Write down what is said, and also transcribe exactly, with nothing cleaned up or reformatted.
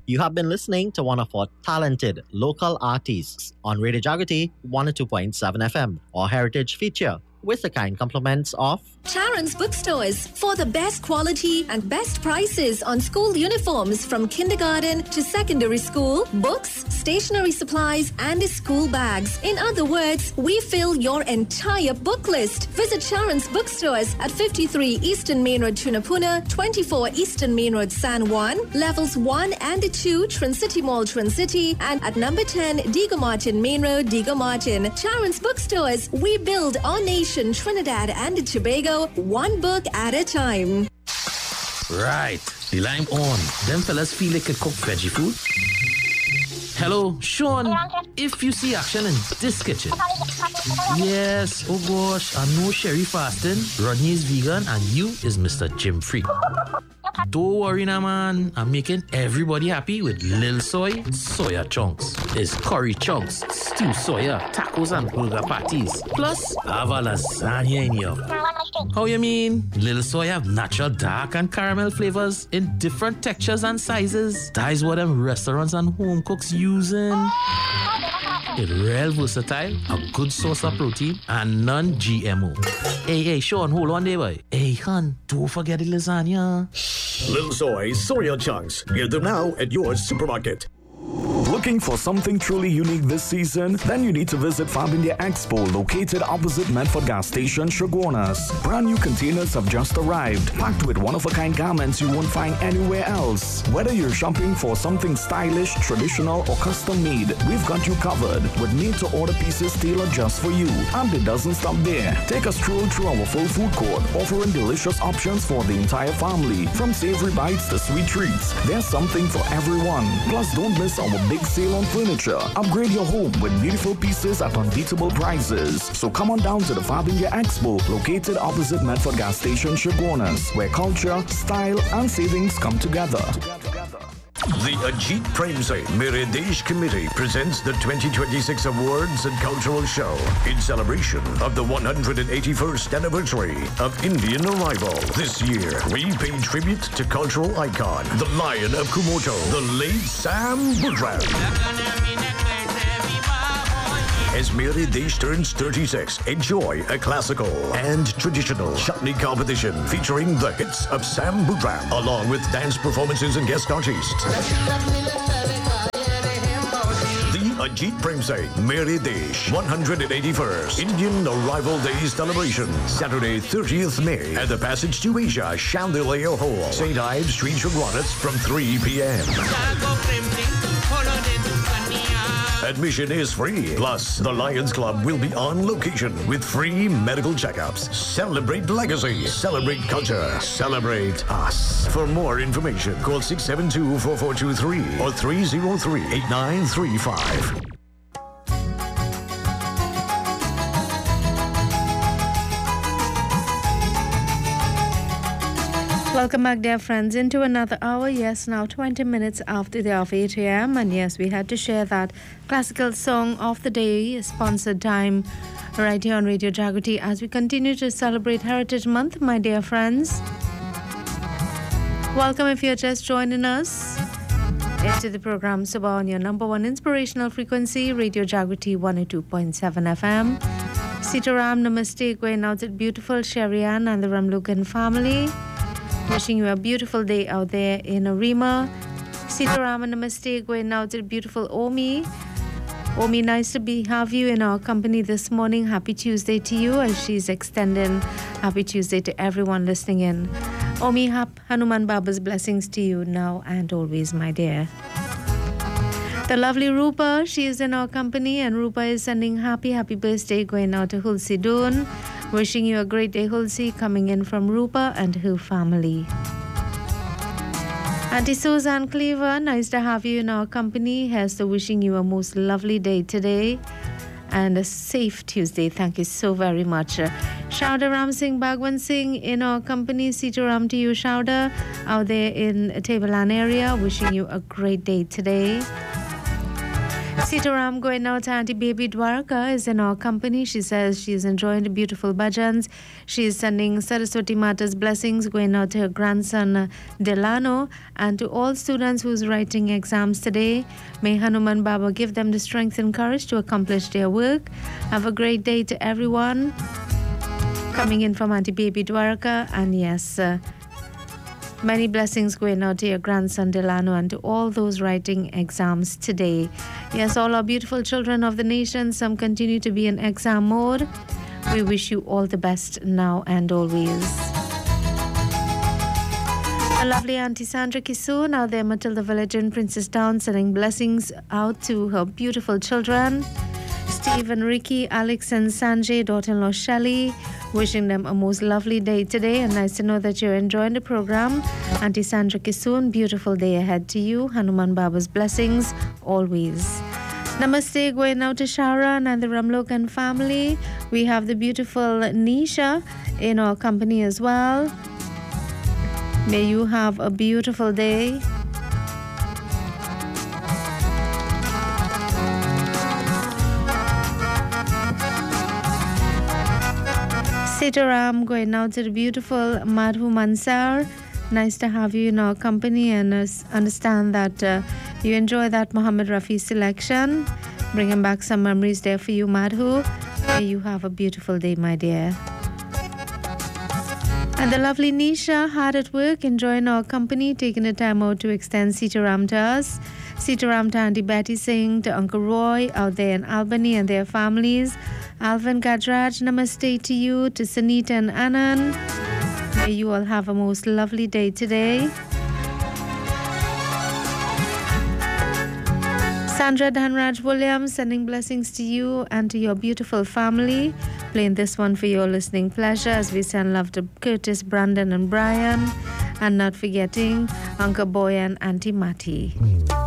You have been listening to one of our talented local artists on Radio Jagrati one oh two point seven F M, our heritage feature, with the kind compliments of Charon's Bookstores for the best quality and best prices on school uniforms from kindergarten to secondary school, books, stationery supplies, and school bags. In other words, we fill your entire book list. Visit Charon's Bookstores at fifty-three Eastern Main Road, Tunapuna, twenty-four Eastern Main Road, San Juan, levels one and two, Trincity Mall, Trincity, and at number ten, Diego Martin Main Road, Diego Martin. Charon's Bookstores, we build our nation, Trinidad and Tobago, one book at a time. Right, the lime on. Them fellas feel they could cook veggie food. Hello, Sean. If you see action in this kitchen. Yes, oh gosh, I know Sherry fasting, Rodney is vegan, and you is Mister Jim Free. Don't worry now, man. I'm making everybody happy with Lil Soy soya chunks. There's curry chunks, stew soya, tacos and burger patties. Plus, I have a lasagna in here. How you mean? Lil Soy have natural dark and caramel flavors in different textures and sizes. That is what them restaurants and home cooks using. It's real versatile, a good source of protein, and non-G M O. Hey, hey, Sean, hold on there, boy. Hey, hon, don't forget the lasagna. Lil Soy soya chunks. Get them now at your supermarket. Looking for something truly unique this season? Then you need to visit Fab India Expo, located opposite Medford Gas Station, Chaguanas. Brand new containers have just arrived, packed with one-of-a-kind garments you won't find anywhere else. Whether you're shopping for something stylish, traditional, or custom-made, we've got you covered with made-to-order pieces tailored just for you. And it doesn't stop there. Take a stroll through our full food court, offering delicious options for the entire family. From savory bites to sweet treats, there's something for everyone. Plus, don't miss our big sale on furniture. Upgrade your home with beautiful pieces at unbeatable prices. So come on down to the Fab India Expo, located opposite Medford Gas Station, Chaguanas, where culture, style, and savings come together. The Ajit Premse Mere Desh Committee presents the twenty twenty-six Awards and Cultural Show in celebration of the one hundred eighty-first anniversary of Indian arrival. This year, we pay tribute to cultural icon, the Lion of Kumoto, the late Sam Boodram. As Mere Desh turns thirty-six, enjoy a classical and traditional chutney competition featuring the hits of Sam Boodram, along with dance performances and guest artists. The Ajit Premse Mere Desh one hundred eighty-first Indian Arrival Day celebration, Saturday, thirtieth May, at the Passage to Asia Chandelier Hall, Saint Ives Street, Chaguanas, from three p.m. Admission is free. Plus, the Lions Club will be on location with free medical checkups. Celebrate legacy. Celebrate culture. Celebrate us. For more information, call six seven two, four four two three or three oh three, eight nine three five. Welcome back, dear friends, into another hour. Yes, now twenty minutes after the hour of eight a.m. And yes, we had to share that classical song of the day, sponsored time right here on Radio Jagrati as we continue to celebrate Heritage Month, my dear friends. Welcome if you're just joining us into the program Subah on your number one inspirational frequency, Radio Jagrati one oh two point seven F M. Sitaram, namaste, going out to beautiful Sherian and the Ramlukan family. Wishing you a beautiful day out there in Arima. Sitaram and namaste going out to beautiful Omi. Omi, nice to be have you in our company this morning. Happy Tuesday to you, as she's extending happy Tuesday to everyone listening in. Omi, hap Hanuman Baba's blessings to you now and always, my dear. The lovely Rupa, she is in our company, and Rupa is sending happy, happy birthday going out to Hulsi Doon. Wishing you a great day, Hulsi, coming in from Rupa and her family. Auntie Suzanne Cleaver, nice to have you in our company. Hester, wishing you a most lovely day today and a safe Tuesday. Thank you so very much. Shauda Ram Singh Bhagwan Singh in our company. Sitaram to you, Shauda, out there in Tableland area. Wishing you a great day today. Sitaram going out to Auntie Baby Dwarka is in our company. She says she's enjoying the beautiful bhajans. She is sending Saraswati Mata's blessings going out to her grandson uh, Delano and to all students who's writing exams today. May Hanuman Baba give them the strength and courage to accomplish their work. Have a great day to everyone. Coming in from Auntie Baby Dwarka, and yes, uh, many blessings going out to your grandson Delano and to all those writing exams today. Yes, all our beautiful children of the nation, some continue to be in exam mode. We wish you all the best now and always. A lovely Auntie Sandra Kisu, now there Matilda Village in Princess Town, sending blessings out to her beautiful children. Steve and Ricky, Alex and Sanjay, daughter-in-law Shelley, wishing them a most lovely day today, and nice to know that you're enjoying the program. Auntie Sandra Kisoon, beautiful day ahead to you. Hanuman Baba's blessings always. Namaste going out to Sharon and the Ramlokan family. We have the beautiful Nisha in our company as well. May you have a beautiful day. Sitaram going out to the beautiful Madhu Mansar. Nice to have you in our company, and uh, understand that uh, you enjoy that Muhammad Rafi selection. Bringing back some memories there for you, Madhu. May you have a beautiful day, my dear. And the lovely Nisha, hard at work, enjoying our company, taking a time out to extend Sitaram to us. Sitaram to Auntie Betty Singh, to Uncle Roy out there in Albany and their families. Alvin Gadraj, namaste to you, to Sanita and Anand. May you all have a most lovely day today. Sandra Dhanraj Williams, sending blessings to you and to your beautiful family. Playing this one for your listening pleasure as we send love to Curtis, Brandon and Brian. And not forgetting Uncle Boy and Auntie Matty.